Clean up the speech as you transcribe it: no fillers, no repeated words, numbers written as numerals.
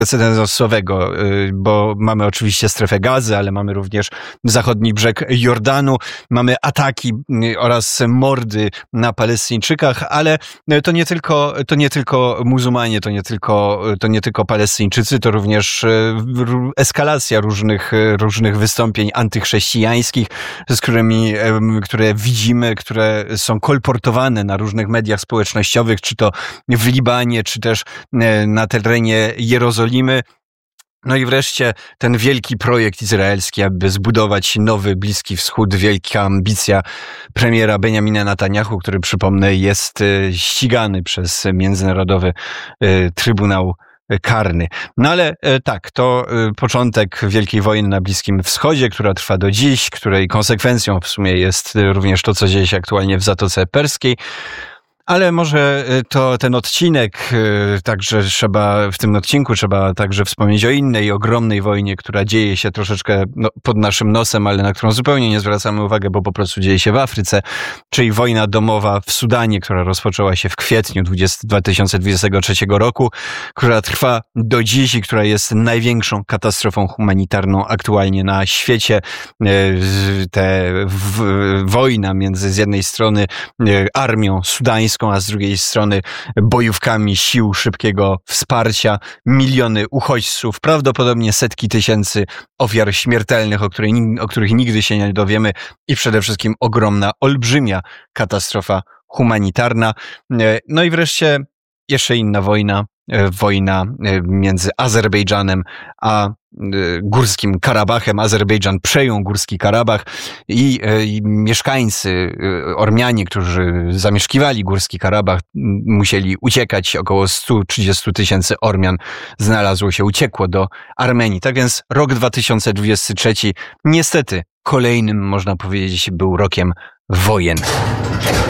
precedensowego, bo mamy oczywiście strefę Gazy, ale mamy również zachodni brzeg Jordanu, mamy ataki oraz mordy na Palestyńczykach, ale to nie tylko muzułmanie, to nie tylko Palestyńczycy, to również eskalacja różnych wystąpień antychrześcijańskich, które widzimy, które są kolportowane na różnych mediach społecznościowych, czy to w Libanie, czy też na terenie Jerozolimy. No i wreszcie ten wielki projekt izraelski, aby zbudować nowy Bliski Wschód, wielka ambicja premiera Benjamina Netanjahu, który, przypomnę, jest ścigany przez Międzynarodowy Trybunał Karny. No ale tak, to początek wielkiej wojny na Bliskim Wschodzie, która trwa do dziś, której konsekwencją w sumie jest również to, co dzieje się aktualnie w Zatoce Perskiej. Ale może ten odcinek, także w tym odcinku trzeba także wspomnieć o innej, ogromnej wojnie, która dzieje się troszeczkę pod naszym nosem, ale na którą zupełnie nie zwracamy uwagi, bo po prostu dzieje się w Afryce, czyli wojna domowa w Sudanie, która rozpoczęła się w kwietniu 2023 roku, która trwa do dziś i która jest największą katastrofą humanitarną aktualnie na świecie. Wojna między z jednej strony armią sudańską, a z drugiej strony bojówkami sił szybkiego wsparcia, miliony uchodźców, prawdopodobnie setki tysięcy ofiar śmiertelnych, o których nigdy się nie dowiemy i przede wszystkim ogromna, olbrzymia katastrofa humanitarna. No i wreszcie jeszcze inna wojna między Azerbejdżanem a Górskim Karabachem. Azerbejdżan przejął Górski Karabach i mieszkańcy, Ormianie, którzy zamieszkiwali Górski Karabach, musieli uciekać. Około 130 tysięcy Ormian uciekło do Armenii. Tak więc rok 2023 niestety kolejnym, można powiedzieć, był rokiem wojen.